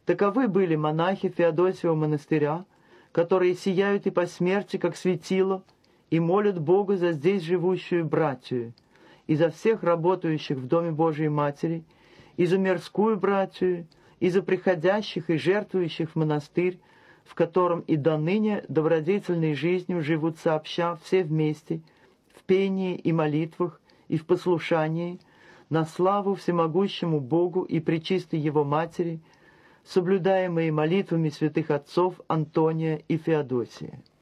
Таковы были монахи Феодосиева монастыря, которые сияют и по смерти, как светило, и молят Бога за здесь живущую братью, и за всех работающих в Доме Божией Матери, и за мирскую братью, и за приходящих и жертвующих в монастырь, в котором и до ныне добродетельной жизнью живут сообща все вместе, в пении и молитвах, и в послушании, на славу всемогущему Богу и пречистой Его Матери, соблюдаемые молитвами святых отцов Антония и Феодосия.